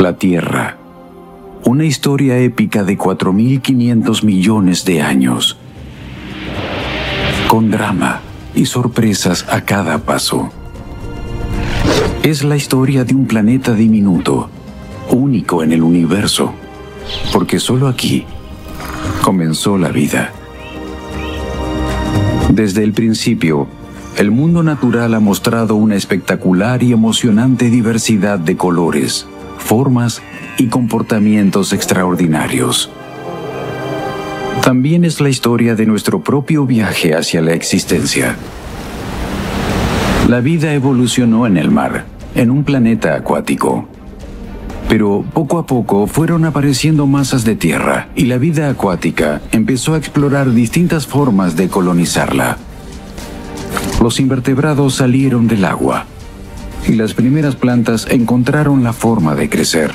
La Tierra. Una historia épica de 4.500 millones de años. Con drama y sorpresas a cada paso. Es la historia de un planeta diminuto, único en el universo, porque solo aquí comenzó la vida. Desde el principio, el mundo natural ha mostrado una espectacular y emocionante diversidad de colores, formas y comportamientos extraordinarios. También es la historia de nuestro propio viaje hacia la existencia. La vida evolucionó en el mar, en un planeta acuático. Pero poco a poco fueron apareciendo masas de tierra y la vida acuática empezó a explorar distintas formas de colonizarla. Los invertebrados salieron del agua y las primeras plantas encontraron la forma de crecer.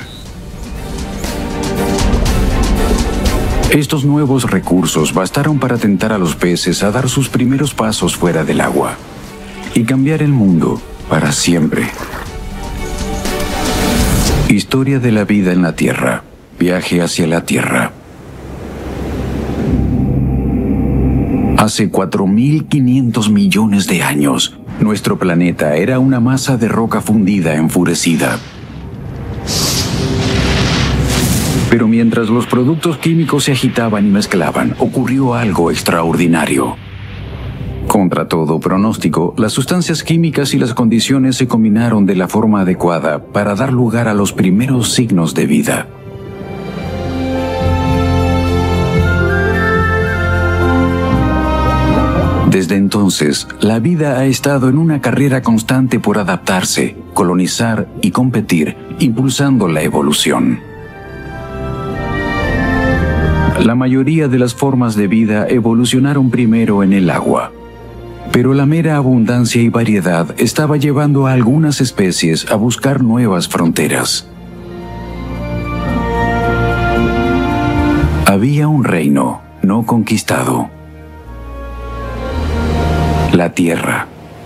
Estos nuevos recursos bastaron para tentar a los peces a dar sus primeros pasos fuera del agua y cambiar el mundo para siempre. Historia de la vida en la Tierra. Viaje hacia la Tierra. Hace 4.500 millones de años, nuestro planeta era una masa de roca fundida enfurecida. Pero mientras los productos químicos se agitaban y mezclaban, ocurrió algo extraordinario. Contra todo pronóstico, las sustancias químicas y las condiciones se combinaron de la forma adecuada para dar lugar a los primeros signos de vida. Desde entonces, la vida ha estado en una carrera constante por adaptarse, colonizar y competir, impulsando la evolución. La mayoría de las formas de vida evolucionaron primero en el agua, pero la mera abundancia y variedad estaba llevando a algunas especies a buscar nuevas fronteras. Había un reino no conquistado. La Tierra.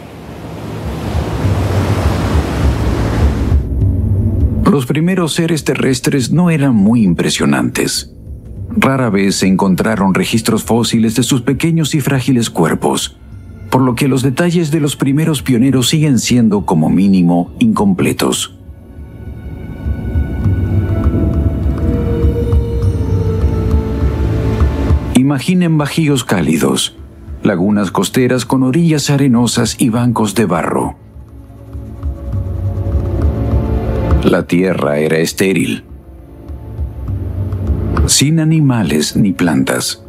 Los primeros seres terrestres no eran muy impresionantes. Rara vez se encontraron registros fósiles de sus pequeños y frágiles cuerpos, por lo que los detalles de los primeros pioneros siguen siendo como mínimo incompletos. Imaginen bajíos cálidos, lagunas costeras con orillas arenosas y bancos de barro. La tierra era estéril, sin animales ni plantas.